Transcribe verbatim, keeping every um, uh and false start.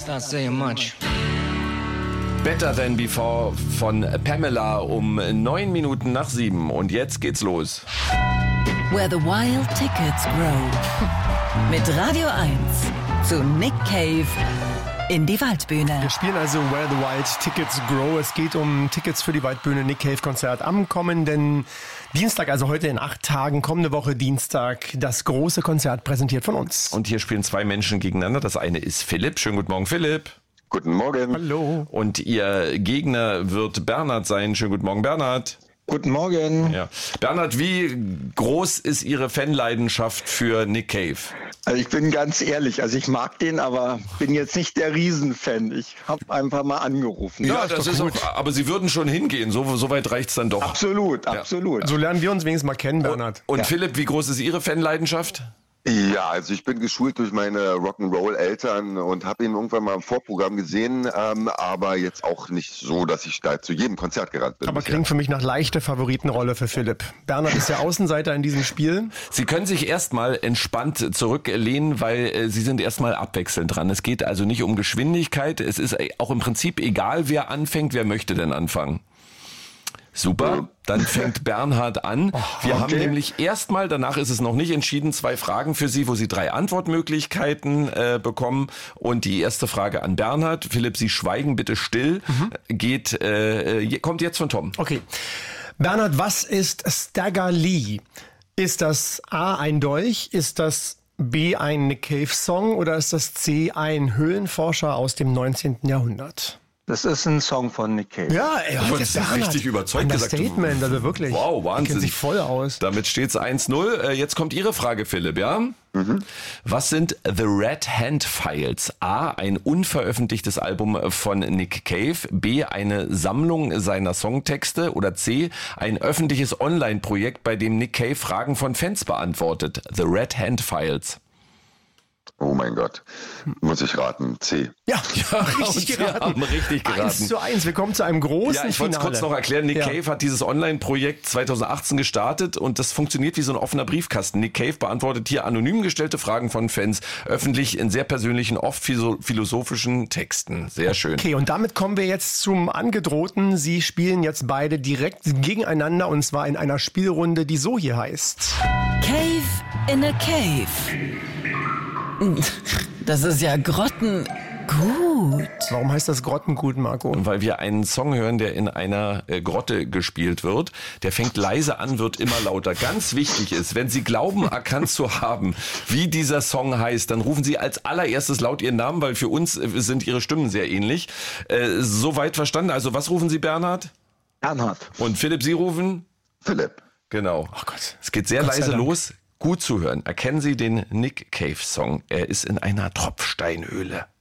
Not saying much. Better Than Before von Pamela um neun Minuten nach sieben. Und jetzt geht's los. Where the Wild Tickets Grow. Mit Radio eins zu Nick Cave in die Waldbühne. Wir spielen also Where the Wild Tickets Grow. Es geht um Tickets für die Waldbühne Nick Cave Konzert am kommenden Dienstag, also heute in acht Tagen, kommende Woche Dienstag, das große Konzert präsentiert von uns. Und hier spielen zwei Menschen gegeneinander. Das eine ist Philipp. Schönen guten Morgen, Philipp. Guten Morgen. Hallo. Und Ihr Gegner wird Bernhard sein. Schönen guten Morgen, Bernhard. Guten Morgen. Ja. Bernhard, wie groß ist Ihre Fanleidenschaft für Nick Cave? Also ich bin ganz ehrlich, also ich mag den, aber bin jetzt nicht der Riesenfan. Ich habe einfach mal angerufen. Ja, das ist auch, aber Sie würden schon hingehen, so, so weit reicht's dann doch. Absolut, absolut. So lernen wir uns wenigstens mal kennen, Bernhard. Und Ja. Philipp, wie groß ist Ihre Fanleidenschaft? Ja, also ich bin geschult durch meine Rock'n'Roll-Eltern und habe ihn irgendwann mal im Vorprogramm gesehen, ähm, aber jetzt auch nicht so, dass ich da zu jedem Konzert gerannt bin. Aber bisher. klingt für mich nach leichter Favoritenrolle für Philipp. Bernhard ist der Außenseiter in diesem Spiel. Sie können sich erstmal entspannt zurücklehnen, weil äh, Sie sind erstmal abwechselnd dran. Es geht also nicht um Geschwindigkeit. Es ist auch im Prinzip egal, wer anfängt. Wer möchte denn anfangen? Super, dann fängt Bernhard an. Wir haben nämlich erstmal, danach ist es noch nicht entschieden, zwei Fragen für Sie, wo Sie drei Antwortmöglichkeiten äh, bekommen. Und die erste Frage an Bernhard. Philipp, Sie schweigen bitte still. Mhm. Geht, äh, kommt jetzt von Tom. Okay. Bernhard, was ist Stagger Lee? Ist das A, ein Dolch? Ist das B, ein Nick Cave Song? Oder ist das C, ein Höhlenforscher aus dem neunzehnten Jahrhundert? Das ist ein Song von Nick Cave. Ja, ey, Du hast richtig überzeugt gesagt. Statement, also wirklich. Wow, Wahnsinn. Kennt sich voll aus. Damit steht's eins null. Äh, Jetzt kommt Ihre Frage, Philipp, ja? Mhm. Was sind The Red Hand Files? A, ein unveröffentlichtes Album von Nick Cave. B, eine Sammlung seiner Songtexte. Oder C, ein öffentliches Online-Projekt, bei dem Nick Cave Fragen von Fans beantwortet. The Red Hand Files. Oh mein Gott, muss ich raten, C. Ja, ja Und richtig wir geraten. haben richtig geraten. Eins zu eins, wir kommen zu einem großen Ja, ich wollte es Finale. kurz noch erklären. Nick Ja. Cave hat dieses Online-Projekt zwanzig achtzehn gestartet und das funktioniert wie so ein offener Briefkasten. Nick Cave beantwortet hier anonym gestellte Fragen von Fans, öffentlich in sehr persönlichen, oft philosophischen Texten. Sehr schön. Okay, und damit kommen wir jetzt zum Angedrohten. Sie spielen jetzt beide direkt gegeneinander und zwar in einer Spielrunde, die so hier heißt. Cave in a Cave. Das ist ja grottengut. Warum heißt das Grottengut, Marco? Weil wir einen Song hören, der in einer äh, Grotte gespielt wird. Der fängt leise an, wird immer lauter. Ganz wichtig ist, wenn Sie glauben, erkannt zu haben, wie dieser Song heißt, dann rufen Sie als allererstes laut Ihren Namen, weil für uns äh, sind Ihre Stimmen sehr ähnlich. Äh, Soweit verstanden. Also was rufen Sie, Bernhard? Bernhard. Und Philipp, Sie rufen? Philipp. Genau. Oh Gott. Es geht sehr Gott sei leise Dank. los. Gut zuhören. Erkennen Sie den Nick Cave Song. Er ist in einer Tropfsteinhöhle.